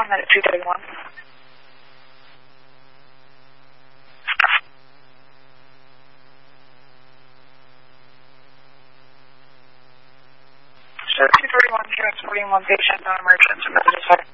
1 minute 231. Sure, 231, transporting one patient, non-emergent, emergency.